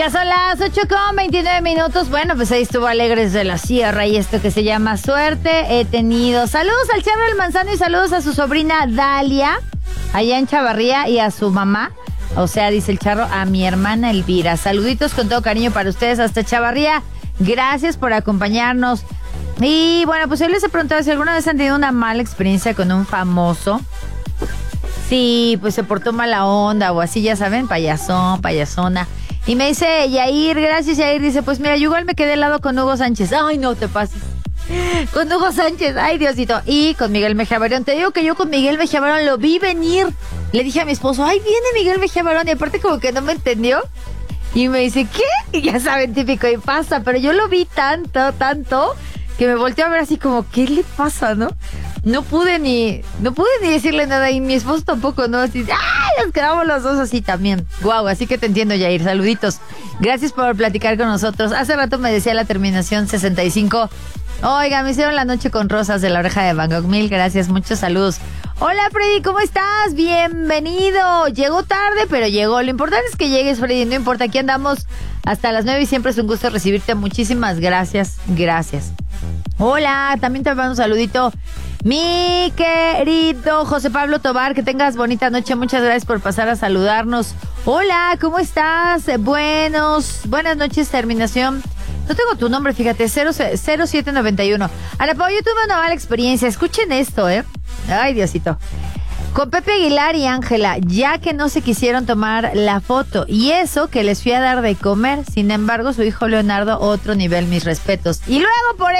Ya son las 8:29. Bueno, pues ahí estuvo Alegres de la Sierra y esto que se llama Suerte He Tenido. Saludos al Charro del Manzano y saludos a su sobrina Dalia, allá en Chavarría, y a su mamá. O sea, dice el Charro, a mi hermana Elvira. Saluditos con todo cariño para ustedes hasta Chavarría. Gracias por acompañarnos. Y bueno, pues yo les he preguntado si alguna vez han tenido una mala experiencia con un famoso. Sí, pues se portó mala onda o así, ya saben, payasón, payasona. Y me dice Yair, gracias Yair, dice, pues mira, yo igual me quedé al lado con Hugo Sánchez. Ay, no te pases. Con Hugo Sánchez, ay Diosito. Y con Miguel Mejía Barón. Te digo que yo con Miguel Mejía Barón lo vi venir. Le dije a mi esposo, ay, viene Miguel Mejía Barón. Y aparte como que no me entendió. Y me dice, ¿qué? Y ya saben, típico, y pasa. Pero yo lo vi tanto, que me volteó a ver así como, ¿qué le pasa, no? No pude ni decirle nada, y mi esposo tampoco, ¿no? Así, ¡ay! Nos quedamos los dos así también. Guau, así que te entiendo, Yair. Saluditos. Gracias por platicar con nosotros. Hace rato me decía la terminación 65. Oiga, me hicieron la noche con rosas de la oreja de Van Gogh. Mil gracias, muchos saludos. Hola, Freddy, ¿cómo estás? Bienvenido. Llegó tarde, pero llegó. Lo importante es que llegues, Freddy. No importa, aquí andamos hasta las 9 y siempre es un gusto recibirte. Muchísimas gracias. Gracias. Hola, también te mando un saludito. Mi querido José Pablo Tobar, que tengas bonita noche. Muchas gracias por pasar a saludarnos. Hola, ¿cómo estás? Buenas noches, terminación. No tengo tu nombre, fíjate, 0791. Ana Pau, yo tuve una mala experiencia. Escuchen esto, Ay, Diosito. Con Pepe Aguilar y Ángela, ya que no se quisieron tomar la foto. Y eso que les fui a dar de comer. Sin embargo, su hijo Leonardo, otro nivel, mis respetos. Y luego por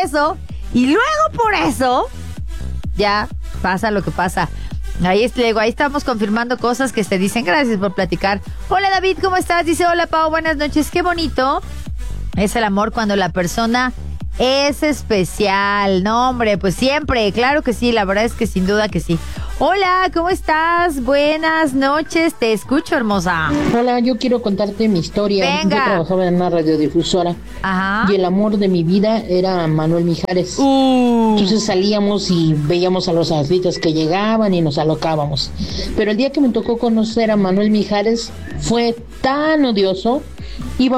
eso, ya pasa lo que pasa. Ahí estamos confirmando cosas que se dicen. Gracias por platicar. Hola, David, ¿cómo estás? Dice, hola, Pau, buenas noches. Qué bonito es el amor cuando la persona es especial. No, hombre, pues siempre, claro que sí, la verdad es que sin duda que sí. Hola, ¿cómo estás? Buenas noches, te escucho, hermosa. Hola, yo quiero contarte mi historia. Venga. Yo trabajaba en una radiodifusora. Ajá. Y el amor de mi vida era Manuel Mijares. Entonces salíamos y veíamos a los artistas que llegaban y nos alocábamos. Pero el día que me tocó conocer a Manuel Mijares fue tan odioso. Iba a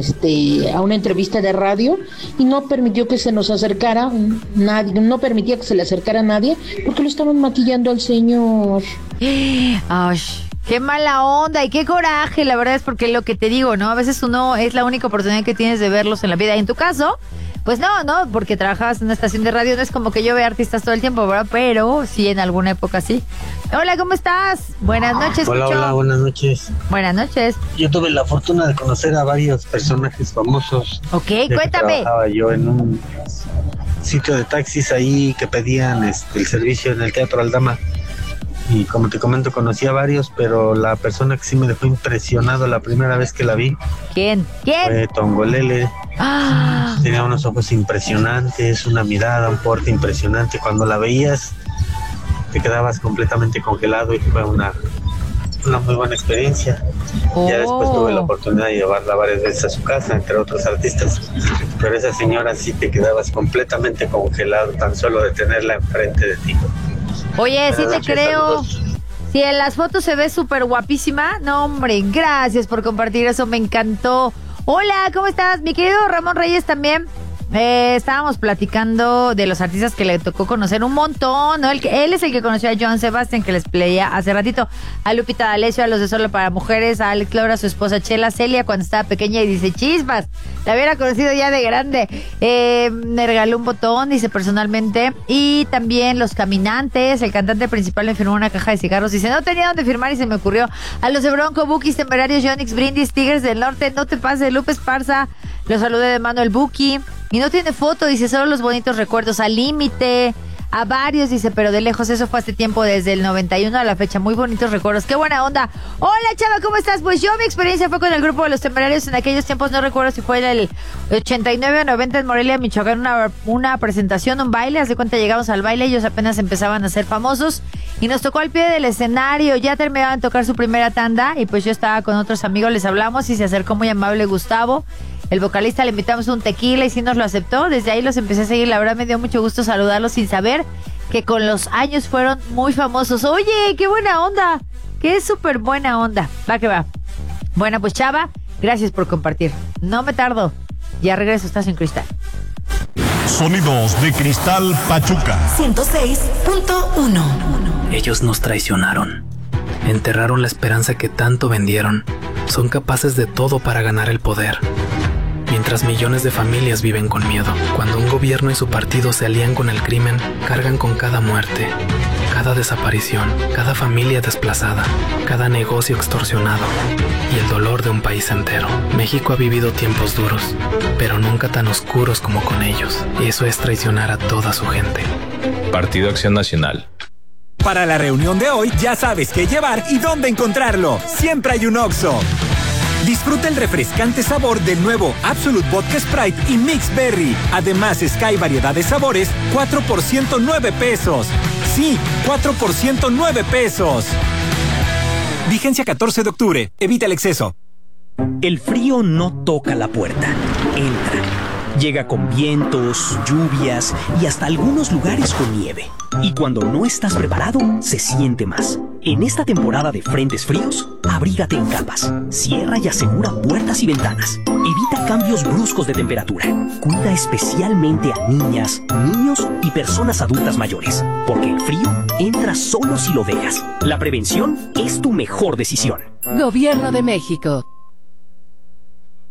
una entrevista de radio y no permitió que se nos acercara nadie, no permitía que se le acercara a nadie porque lo estaban maquillando al señor. Ay, qué mala onda y qué coraje, la verdad es porque lo que te digo, ¿no? A veces uno es la única oportunidad que tienes de verlos en la vida. Y en tu caso, pues no, porque trabajabas en una estación de radio, no es como que yo vea artistas todo el tiempo, ¿verdad? Pero sí, en alguna época sí. Hola, ¿cómo estás? Buenas noches. Hola, buenas noches. Buenas noches. Yo tuve la fortuna de conocer a varios personajes famosos. Ok, cuéntame. Trabajaba yo en un sitio de taxis ahí que pedían el servicio en el Teatro Aldama. Y como te comento, conocí a varios, pero la persona que sí me dejó impresionado la primera vez que la vi. ¿Quién? Fue Tongolele. Tenía unos ojos impresionantes, una mirada, un porte impresionante. Cuando la veías, te quedabas completamente congelado y fue una muy buena experiencia. Ya después tuve la oportunidad de llevarla varias veces a su casa, entre otros artistas. Pero esa señora sí te quedabas completamente congelado tan solo de tenerla enfrente de ti. Oye, sí te creo. Si en las fotos se ve súper guapísima. No, hombre, gracias por compartir eso, me encantó. Hola, ¿cómo estás? Mi querido Ramón Reyes también. Estábamos platicando de los artistas que le tocó conocer un montón, ¿no? Él es el que conoció a Joan Sebastián, que les leía hace ratito, a Lupita D'Alessio, a los de Solo para Mujeres, a Alex Lora, a su esposa Chela, Celia cuando estaba pequeña y dice, chispas, la hubiera conocido ya de grande. Me regaló un botón, dice personalmente, y también Los Caminantes, el cantante principal me firmó una caja de cigarros, dice, no tenía dónde firmar y se me ocurrió. A los de Bronco, Bukis, Temerarios, Yonix, Brindis, Tigres del Norte, no te pases, Lupe Esparza, los saludé de mano el Buki. Y no tiene foto, dice, solo los bonitos recuerdos. Al Límite, a varios, dice, pero de lejos, eso fue hace tiempo, desde el 91 a la fecha. Muy bonitos recuerdos, qué buena onda. Hola, chava, ¿cómo estás? Pues yo, mi experiencia fue con el grupo de Los Temerarios en aquellos tiempos, no recuerdo si fue el 89 o 90 en Morelia, Michoacán, una presentación, un baile. Haz de cuenta, llegamos al baile, ellos apenas empezaban a ser famosos y nos tocó al pie del escenario. Ya terminaban de tocar su primera tanda y pues yo estaba con otros amigos, les hablamos y se acercó muy amable Gustavo, el vocalista, le invitamos un tequila y sí nos lo aceptó. Desde ahí los empecé a seguir. La verdad me dio mucho gusto saludarlos sin saber que con los años fueron muy famosos. Oye, qué buena onda. Qué súper buena onda. Va que va. Bueno, pues chava, Gracias por compartir. No me tardo. Ya regreso, estás en Cristal. Sonidos de Cristal Pachuca 106.1. Ellos nos traicionaron. Enterraron la esperanza que tanto vendieron. Son capaces de todo para ganar el poder. Mientras millones de familias viven con miedo. Cuando un gobierno y su partido se alían con el crimen, cargan con cada muerte, cada desaparición, cada familia desplazada, cada negocio extorsionado y el dolor de un país entero. México ha vivido tiempos duros, pero nunca tan oscuros como con ellos. Y eso es traicionar a toda su gente. Partido Acción Nacional. Para la reunión de hoy ya sabes qué llevar y dónde encontrarlo. Siempre hay un Oxxo. Disfruta el refrescante sabor del nuevo Absolute Vodka Sprite y Mix Berry. Además, Sky variedad de sabores, 4 por 109 pesos. Sí, 4 por 109 pesos. Vigencia 14 de octubre. Evita el exceso. El frío no toca la puerta, entra. Llega con vientos, lluvias y hasta algunos lugares con nieve. Y cuando no estás preparado, se siente más. En esta temporada de frentes fríos, abrígate en capas. Cierra y asegura puertas y ventanas. Evita cambios bruscos de temperatura. Cuida especialmente a niñas, niños y personas adultas mayores. Porque el frío entra solo si lo dejas. La prevención es tu mejor decisión. Gobierno de México.